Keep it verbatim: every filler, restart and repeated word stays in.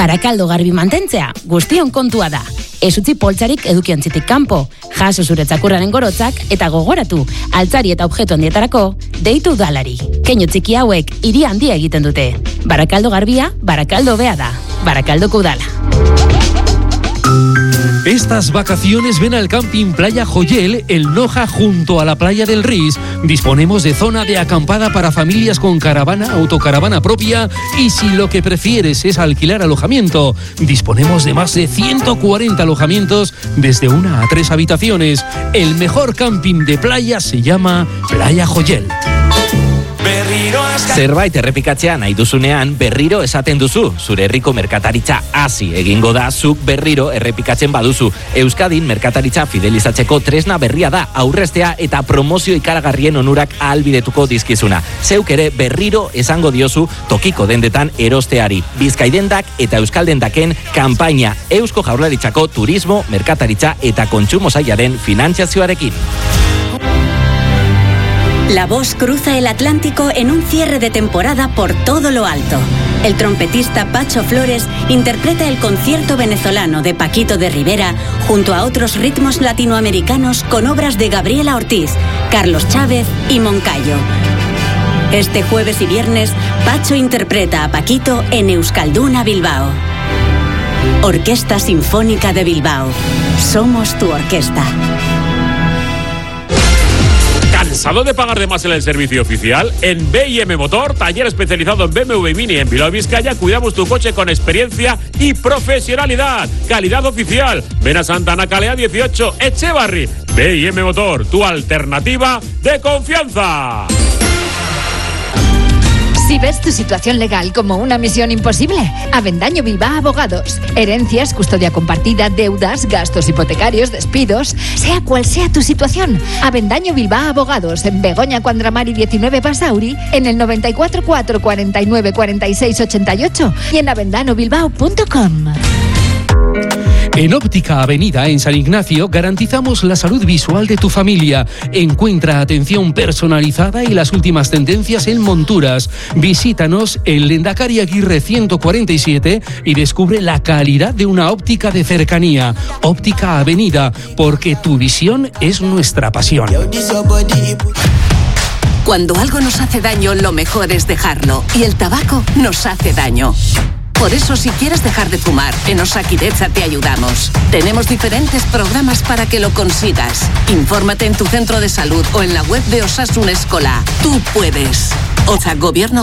Barakaldo garbi mantentzea, guztion kontua da. Ez utzi poltsarik edukiontzitik kanpo, jaso zure txakurraren gorotzak eta gogoratu, altzari eta objektu handietarako, deitu udalari. Keinu txiki hauek hiri handia egiten dute. Barakaldo garbia, Barakaldo bea da. Barakaldoko udala. Estas vacaciones ven al Camping Playa Joyel, el Noja, junto a la playa del Ris. Disponemos de zona de acampada para familias con caravana, autocaravana propia, y si lo que prefieres es alquilar alojamiento, disponemos de más de ciento cuarenta alojamientos desde una a tres habitaciones. El mejor camping de playa se llama Playa Joyel. Zerbait errepikatzea nahi duzunean berriro esaten duzu. Zure herriko merkataritza hasi egingo da zuk berriro errepikatzen baduzu. Euskadin merkataritza fidelizatzeko tresna berria da, aurreztea eta promozio ikaragarrien onurak ahalbidetuko dizkizuna. Zeuk ere berriro esango diozu tokiko dendetan erosteari. Bizkaidendak eta Euskaldendaken kanpaina Eusko Jaurlaritzako turismo, merkataritza eta kontsumo sailaren finantziazioarekin. La voz cruza el Atlántico en un cierre de temporada por todo lo alto. El trompetista Pacho Flores interpreta el concierto venezolano de Paquito de Rivera junto a otros ritmos latinoamericanos con obras de Gabriela Ortiz, Carlos Chávez y Moncayo. Este jueves y viernes, Pacho interpreta a Paquito en Euskalduna Bilbao. Orquesta Sinfónica de Bilbao. Somos tu orquesta. ¿Cansado de pagar de más en el servicio oficial? En B y M Motor, taller especializado en B M W Mini en Bilbao, Vizcaya, cuidamos tu coche con experiencia y profesionalidad. Calidad oficial. Ven a Santana Calea dieciocho, Echevarri. B y M Motor, tu alternativa de confianza. Si ves tu situación legal como una misión imposible, Avendaño Bilbao Abogados. Herencias, custodia compartida, deudas, gastos hipotecarios, despidos, sea cual sea tu situación. Avendaño Bilbao Abogados, en Begoña Cuandramari diecinueve Basauri, en el noventa y cuatro cuatro cuarenta y nueve cuarenta y seis ochenta y ocho y en avendano bilbao punto com. En Óptica Avenida, en San Ignacio, garantizamos la salud visual de tu familia. Encuentra atención personalizada y las últimas tendencias en monturas. Visítanos en Lendakari Aguirre ciento cuarenta y siete y descubre la calidad de una óptica de cercanía. Óptica Avenida, porque tu visión es nuestra pasión. Cuando algo nos hace daño, lo mejor es dejarlo. Y el tabaco nos hace daño. Por eso, si quieres dejar de fumar, en Osakidetza te ayudamos. Tenemos diferentes programas para que lo consigas. Infórmate en tu centro de salud o en la web de Osasun Eskola. Tú puedes. Oza, Gobierno